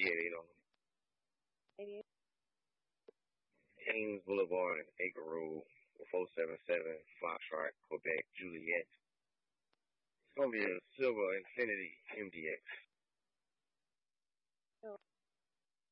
88. Ames Boulevard and Acre Road, 477 Foxtrot, Quebec, Juliet. It's gonna be a silver Infinity MDX.